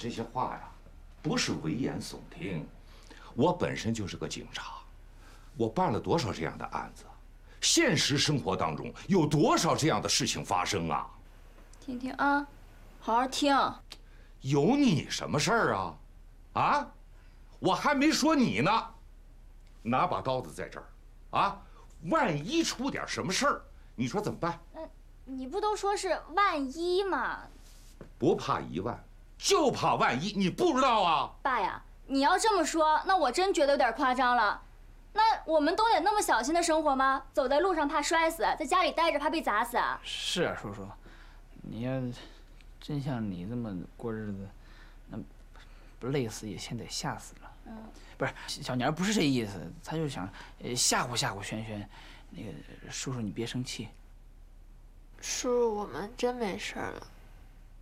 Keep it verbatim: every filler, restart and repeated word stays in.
这些话呀，不是危言耸听。我本身就是个警察，我办了多少这样的案子，现实生活当中有多少这样的事情发生啊？ 听听啊，好好听。 有你什么事儿啊？啊，我还没说你呢。拿把刀子在这儿，啊，万一出点什么事儿，你说怎么办？ 嗯，你不都说是万一吗？ 不怕一万，就怕万一，你不知道啊？ 爸呀，你要这么说，那我真觉得有点夸张了。那我们都得那么小心的生活吗？走在路上怕摔死，在家里待着怕被砸死啊？ 是啊，叔叔，你要真像你这么过日子，那不累死也先得吓死了。嗯，不是小年不是这意思，他就想呃吓唬吓唬轩轩。那个叔叔你别生气。 叔叔，我们真没事了。